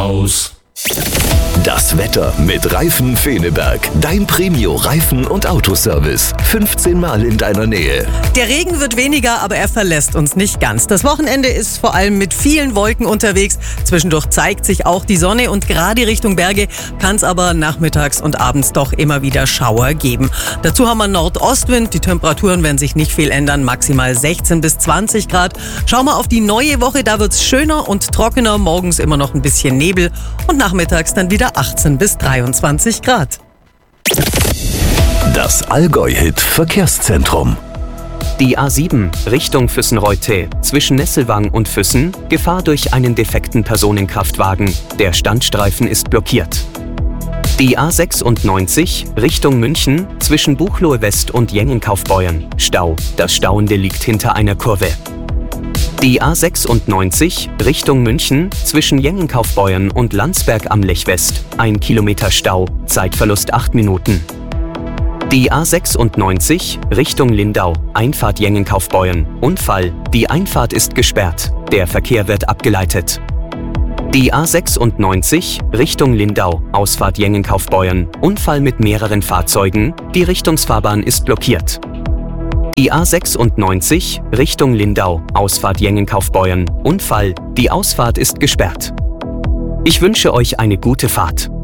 Aus. Das Wetter mit Reifen Feneberg. Dein Premio Reifen- und Autoservice. 15 Mal in deiner Nähe. Der Regen wird weniger, aber er verlässt uns nicht ganz. Das Wochenende ist vor allem mit vielen Wolken unterwegs. Zwischendurch zeigt sich auch die Sonne und gerade Richtung Berge kann es aber nachmittags und abends doch immer wieder Schauer geben. Dazu haben wir Nordostwind. Die Temperaturen werden sich nicht viel ändern. Maximal 16 bis 20 Grad. Schauen wir auf die neue Woche. Da wird es schöner und trockener. Morgens immer noch ein bisschen Nebel und nachmittags dann wieder 18 bis 23 Grad. Das Allgäu-Hit Verkehrszentrum. Die A7 Richtung Füssen-Reute zwischen Nesselwang und Füssen, Gefahr durch einen defekten Personenkraftwagen. Der Standstreifen ist blockiert. Die A96 Richtung München zwischen Buchloe West und Jengenkaufbeuern, Stau. Das Stauende liegt hinter einer Kurve. Die A96 Richtung München zwischen Jengenkaufbeuern und Landsberg am Lech West, 1 Kilometer Stau, Zeitverlust 8 Minuten. Die A96 Richtung Lindau, Einfahrt Jengenkaufbeuern, Unfall, die Einfahrt ist gesperrt, der Verkehr wird abgeleitet. Die A96 Richtung Lindau, Ausfahrt Jengenkaufbeuern, Unfall mit mehreren Fahrzeugen, die Richtungsfahrbahn ist blockiert. Die A96 Richtung Lindau, Ausfahrt Jengenkaufbeuern, Unfall, die Ausfahrt ist gesperrt. Ich wünsche euch eine gute Fahrt.